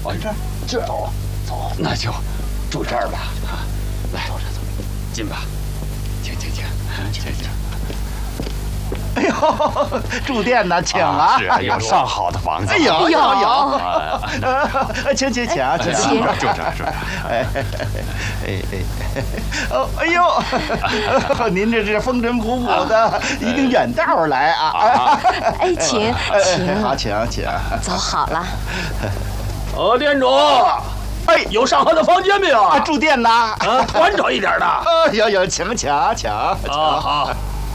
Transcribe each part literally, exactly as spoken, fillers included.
往这儿，这走走，那就住这儿吧。啊，来，走着走，进吧，请请请，请请。 哎呦，住店呢，请啊！ 是有上好的房子。 哎有有有，请请请啊，请。 住这儿住这儿。 哎哎哎哎，哦哎呦，您这是风尘仆仆的，一定远道来啊！ 哎，请请， 好，请请。 走好了。 呃，店主，哎，有上好的房间没有啊？ 住店呢？ 啊，宽敞一点的。 哦，有有，请请请。啊， 好。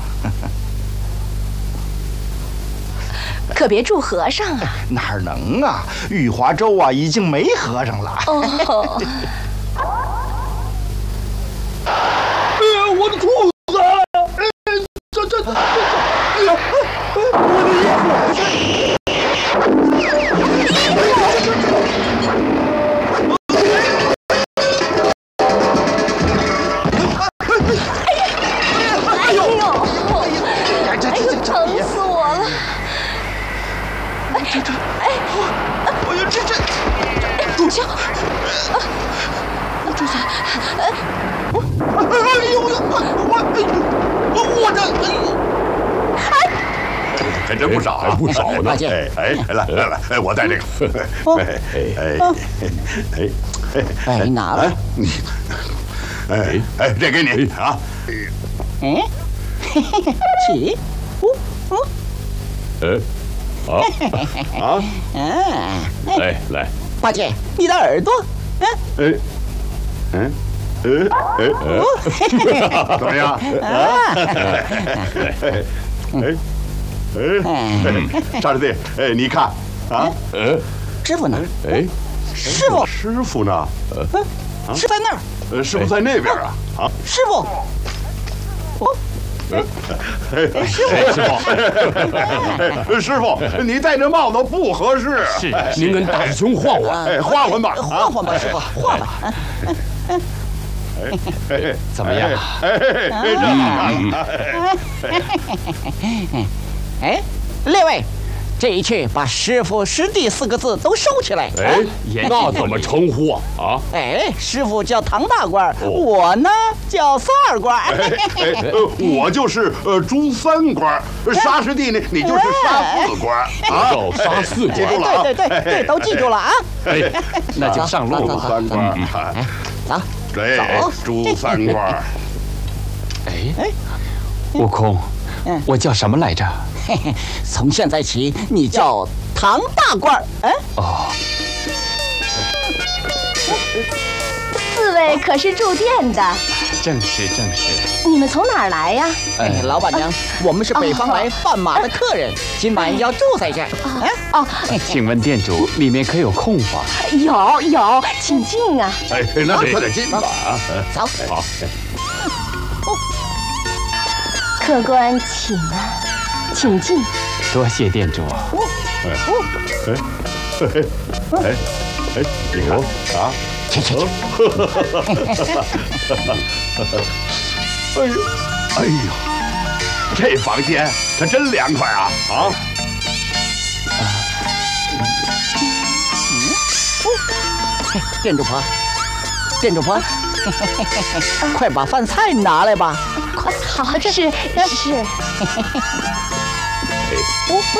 可别住和尚啊！ 哪能啊！玉华州啊，已经没和尚了。 哦。 哎呀，我的裤子！哎，这这这，哎呀，我的衣服！ 哎呦！哎呦，疼死我了！ 这这，哎，我，哎呦，这这，住下！住下！我，哎呦呦，我，我，我这，哎呦， 还真不少，还不少呢。哎哎，来来来，哎，我带这个。哎哎哎哎，你拿了。 你，哎哎，这给你啊。 嗯，起，呜呜。 哎。啊啊！ 嗯， 来来， 八戒，你的耳朵，嗯， 哎，嗯，哎哎哎，怎么样？啊！哎哎哎，沙师弟，哎，你看啊，呃， 师傅呢？ 哎， 师傅， 师傅呢？ 呃，是在那儿。 呃，师傅在那边啊。啊， 师傅。 哎，师傅，师傅，你戴这帽子不合适。 是，您跟大师兄换换， 哎，换换吧， 换换吧，师傅，换吧。 哎， 怎么样？ 哎， 哎，列位，这一去把师傅师弟四个字都收起来。 哎，那怎么称呼啊？啊？ 哎，师傅叫唐大官，我呢叫三二官。 哎，我就是呃朱三官，沙师弟呢，你就是沙四官啊， 沙四官， 记住了啊！ 对对对对，都记住了啊！ 哎，那就上路吧。 三官， 走， 对，朱三官。 哎哎，悟空，我叫什么来着？ 嘿嘿，从现在起，你叫唐大官。哎， 哦， 四位可是住店的？ 正是正是。 你们从哪儿来呀？ 哎，老板娘，我们是北方来贩马的客人，今晚要住在这儿。 哎哦， 请问店主里面可有空房？ 有有，请进啊！ 哎，那快点进吧啊！ 走， 好。 客官请啊，请进。 多谢店主。 哎哎哎哎，你看啊！ 去去去！ 哎呦哎呦，这房间可真凉快啊！啊！ 店主婆，店主婆，快把饭菜拿来吧！ 快，好，这是是。我我。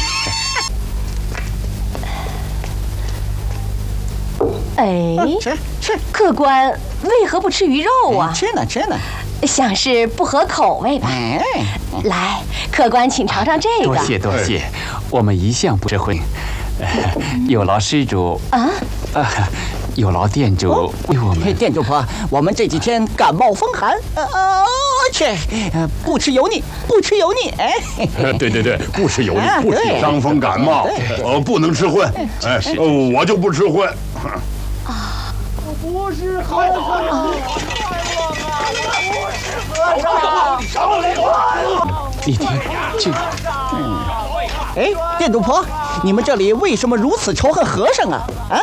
哎， 吃吃， 客官为何不吃鱼肉啊？ 吃呢吃呢， 想是不合口味吧？ 哎， 来，客官请尝尝这个。 多谢多谢，我们一向不吃荤，有劳施主啊，有劳店主为我们。 店主婆，我们这几天感冒风寒，呃呃，去，不吃油腻，不吃油腻，哎， 对对对，不吃油腻，不吃伤风感冒，呃，不能吃荤，哎，我就不吃荤。 啊，我不是和尚啊！我不是和尚！上来吧！ 你听，这， 嗯，哎，店主婆，你们这里为什么如此仇恨和尚啊？啊？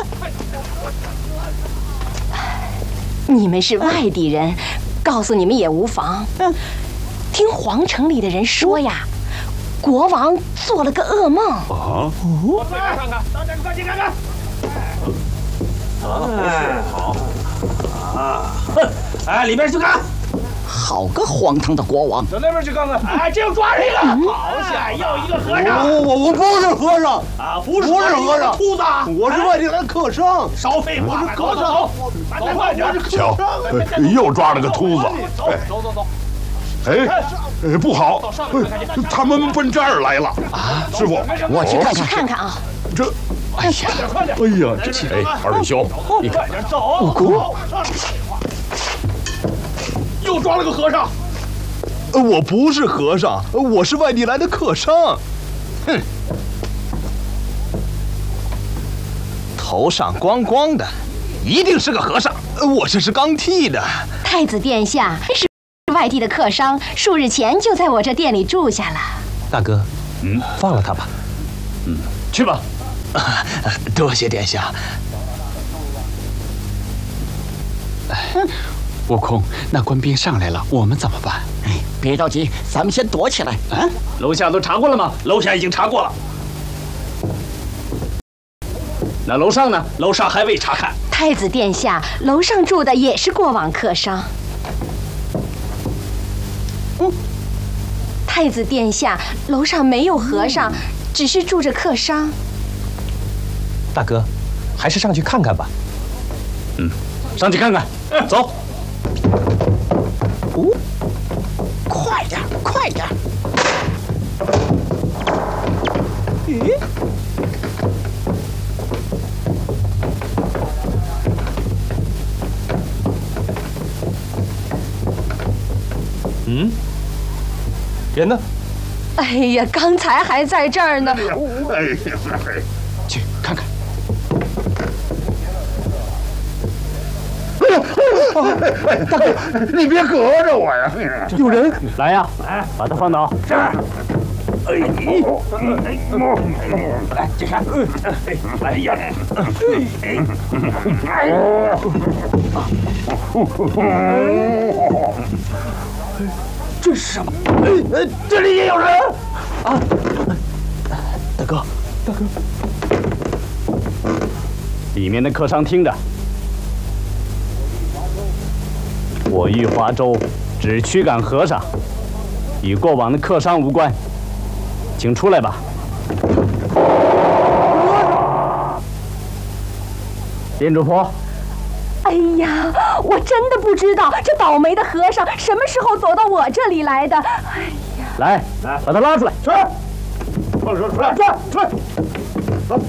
你们是外地人，告诉你们也无妨。嗯，听皇城里的人说呀，国王做了个噩梦。 啊！ 我快来看看，大家快去看看！ 哎，好。啊，哼，哎，里面去看。 好个荒唐的国王！ 到那边去看看。哎，这又抓着一个，好险，又一个和尚。 我我我不是和尚啊，不是不是和尚， 秃子， 我是外地来的客商。 少废话，走走走，走快点！ 瞧，又抓了个秃子。 走走走走。 哎，哎，不好，他们奔这儿来了啊！师傅， 我去看看看看啊。 这， 哎呀， 快点！ 哎呀，这哎，二弟兄，你看， 走， 悟空， 又抓了个和尚。 呃，我不是和尚，我是外地来的客商。哼，头上光光的，一定是个和尚。我这是刚剃的。 太子殿下是外地的客商，数日前就在我这店里住下了。 大哥， 嗯， 放了他吧。 嗯，去吧。 啊，多谢殿下。 悟空，那官兵上来了，我们怎么办？ 哎，别着急，咱们先躲起来。 啊， 楼下都查过了吗？楼下已经查过了。那楼上呢？楼上还未查看。 太子殿下，楼上住的也是过往客商。嗯，太子殿下，楼上没有和尚，只是住着客商。 大哥，还是上去看看吧。 嗯，上去看看。走。 哦，快点，快点！咦？ 嗯？人呢？ 哎呀，刚才还在这儿呢。 哎呀， 去看看。 哎，大哥，你别隔着我呀！ 有人来呀，来，把它放倒。这儿。哎，来，解开。哎呀， 这是什么？哎，这里也有人啊！大哥，大哥， 里面的客商听着。我玉华州只驱赶和尚，与过往的客商无关，请出来吧。店主婆， 哎呀，我真的不知道这倒霉的和尚什么时候走到我这里来的。哎呀， 来来，把他拉出来，出来，放手出来，出来，出来，走。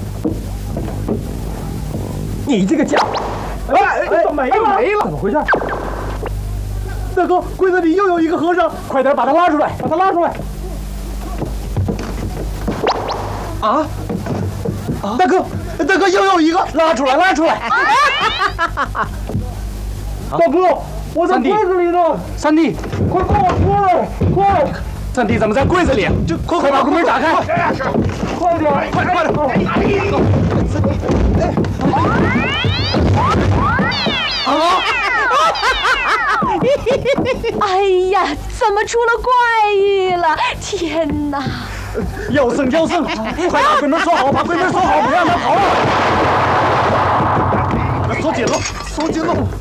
你这个家伙！哎哎，怎么没了？没了，怎么回事？大哥，柜子里又有一个和尚，快点把他拉出来，把他拉出来！啊啊！大哥，大哥又有一个， 拉出来，拉出来！大哥，我在柜子里呢。 三弟， 快放我出来！快！ 三弟怎么在柜子里？ 这快快把柜门打开！ 快点，快快点！ 啊！哎呀，怎么出了怪异了？天哪！ 妖僧，妖僧，快把柜门锁好，把柜门锁好，不让他跑了。锁紧了， 锁紧了，